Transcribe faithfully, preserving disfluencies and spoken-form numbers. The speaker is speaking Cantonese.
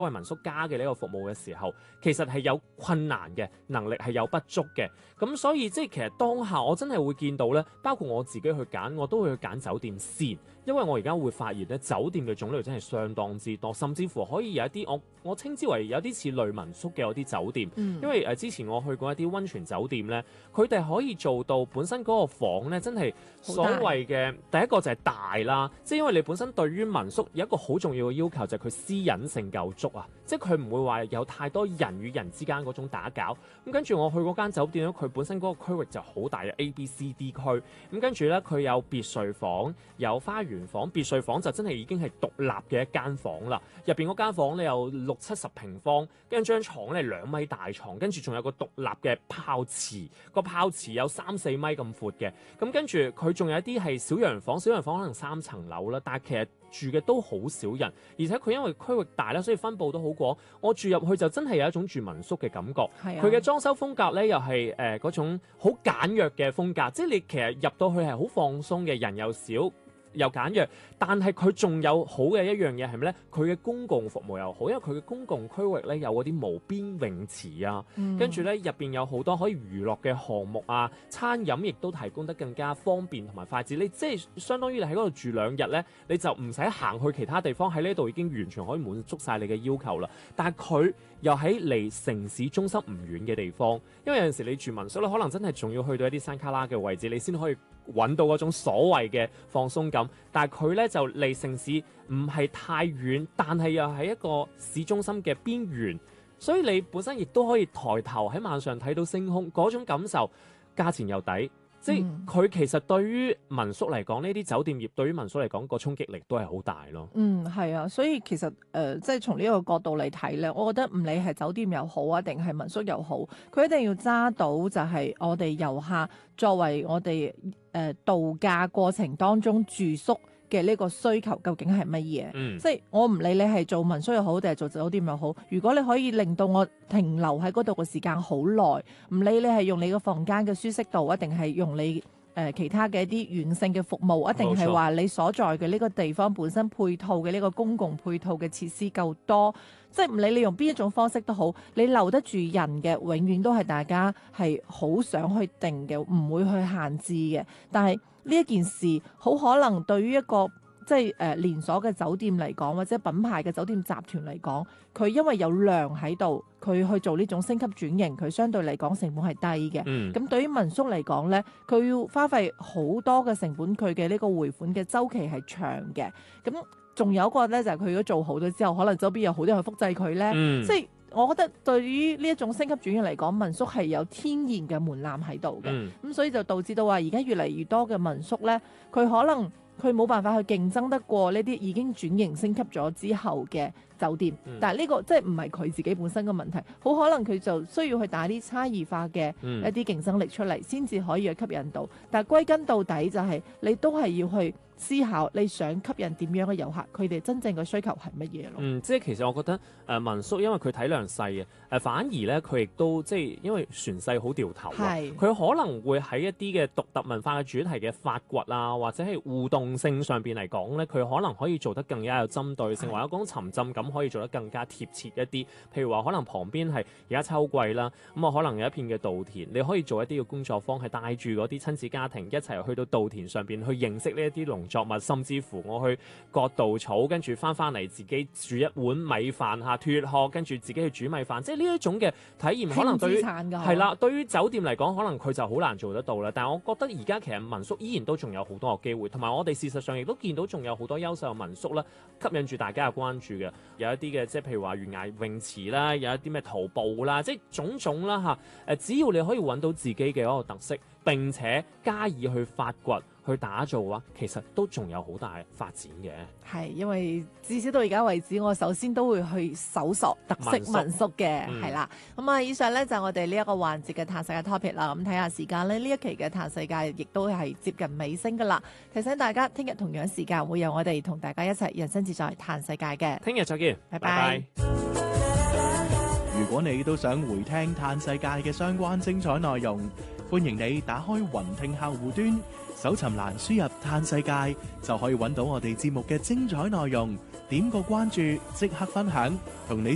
為民宿家嘅呢個服務嘅時候，其實係有困難嘅，能力係有不足嘅。咁所以即係其實當下我真係會見到咧，包括我自己去揀，我都會去揀酒店先，因為我而家會發現咧，酒店嘅種類真係相當之多，甚至乎可以有一啲我我稱之為有啲似類民宿嘅有啲酒店， 嗯、 因為誒、呃、之前我去過一啲溫泉酒店咧，佢哋可以做到本身嗰個房咧真係所謂嘅第一個就係大啦，即係因為你本身對於民宿有一個好重要嘅要求就係佢私隱性夠足啊，即係佢唔會話有太多人與人之間嗰種打攪。咁跟住我去嗰間酒店咧，佢本身嗰個區域就好大嘅 A、B、C、D 區。咁跟住咧，佢有別墅房，有花園房。別墅房就真係已經係獨立嘅一間房啦。入邊嗰間房咧有六七十平方，跟住張床咧兩米大床，跟住仲有個獨立嘅泡池，個泡池有三四米咁闊嘅。咁跟住佢仲有一啲係小洋房，小洋房可能三層樓啦，但係其實住嘅都好少人，而且佢因為區域大啦，所以分佈都好廣。我住入去就真係有一種住民宿嘅感覺。佢嘅、啊、裝修風格咧又係誒嗰種好簡約嘅風格，即係你其實入到去係好放鬆嘅，人又少又簡約，但係佢仲有好嘅一樣嘢係咩咧？佢嘅公共服務又好，因為佢嘅公共區域咧有嗰啲無邊泳池啊，嗯、跟住咧入邊有好多可以娛樂嘅項目啊，餐飲亦都提供得更加方便同埋快捷。你即係相當於你喺嗰度住兩日咧，你就唔使行去其他地方，喺呢度已經完全可以滿足晒你嘅要求啦。但係佢又喺離城市中心唔遠嘅地方，因為有陣時你住民宿咧，可能真係仲要去到一啲山卡拉嘅位置，你先可以揾到嗰種所謂嘅放鬆感。但係佢咧就離城市唔係太遠，但係又喺一個市中心嘅邊緣，所以你本身亦都可以抬頭喺晚上睇到星空，嗰種感受，價錢又抵。即係佢其實對於民宿嚟講，呢啲酒店業對於民宿嚟講個衝擊力都係好大咯。 嗯，係啊，所以其實誒、呃，即係從呢個角度嚟睇咧，我覺得唔理係酒店又好啊，定係民宿又好，佢一定要揸到就係我哋遊客作為我哋誒、呃、度假過程當中住宿嘅呢個需求究竟係乜嘢？嗯、即係我唔理你係做民宿又好，定係做酒店又好，如果你可以令到我停留喺嗰度嘅時間好耐，唔理你係用你個房間嘅舒適度啊，定係用你誒、呃、其他嘅一啲軟性嘅服務，一定係話你所在嘅呢個地方本身配套嘅呢個公共配套嘅設施夠多，即係唔理你用邊一種方式都好，你留得住人嘅，永遠都係大家係好想去定嘅，唔會去限制嘅。但係呢一件事好可能對於一個即係誒、呃、連鎖嘅酒店嚟講，或者品牌嘅酒店集團嚟講，佢因為有量喺度，佢去做呢種升級轉型，佢相對嚟講成本係低嘅。咁、嗯、對於民宿嚟講咧，佢要花費好多嘅成本，佢嘅呢個回款嘅周期係長嘅。咁仲有一個咧，就係、是、佢如果做好咗之後，可能周邊有好多人去複製佢咧，嗯、即係。我覺得對於呢一種升級轉型嚟講，民宿係有天然嘅門檻喺度嘅，咁、嗯、所以就導致到話而家越嚟越多嘅民宿咧，佢可能佢冇辦法去競爭得過呢啲已經轉型升級咗之後嘅酒店。嗯、但係呢個即係唔係佢自己本身嘅問題，好可能佢就需要去打啲差異化嘅一啲競爭力出嚟，先至可以去吸引到。但係歸根到底就係、是、你都係要去思考你想吸引點樣嘅遊客，佢哋真正嘅需求係乜嘢咯？ 嗯，即係其實我覺得誒、呃、民宿因為佢體量細嘅，誒、呃、反而咧佢亦都即係因為船細好掉頭，佢是可能會喺一啲嘅獨特文化嘅主題嘅發掘啊，或者係互動性上邊嚟講咧，佢可能可以做得更加有針對性，是或者講沉浸感可以做得更加貼切一啲。譬如話可能旁邊係而家秋季啦，咁啊可能有一片嘅稻田，你可以做一啲嘅工作坊，係帶住嗰啲親子家庭一齊去到稻田上邊去認識呢一啲農作物，甚至乎我去割稻草，跟住翻翻嚟自己煮一碗米飯嚇脫殼，跟住自己去煮米飯，即係呢一種嘅體驗，可能對於係啦，對於酒店嚟講，可能佢就好難做得到啦。但係我覺得而家其實民宿依然都仲有好多個機會，同埋我哋事實上亦都見到仲有好多優秀嘅民宿啦，吸引住大家嘅關注嘅。有一啲嘅即係譬如話懸崖泳池啦，有一啲咩徒步啦，即係種種啦嚇。誒，只要你可以揾到自己嘅一個特色，並且加以去發掘，去打造嘅話，其實都仲有好大發展嘅。 係，因為至少到而家為止，我首先都會去搜索特色民宿嘅，係啦。咁啊，以上咧就係我哋呢一個環節嘅探世界 topic 啦。咁睇下時間咧，呢一期嘅探世界亦都係接近尾聲噶啦。提醒大家，聽日同樣時間會有我哋同大家一齊人生自在探世界嘅。 聽日再見， 拜拜。 如果你都想回聽探世界嘅相關精彩內容，歡迎你打開雲聽客戶端，搜尋欄輸入探世界，就可以揾到我哋節目嘅精彩內容。點個關注，即刻分享，同你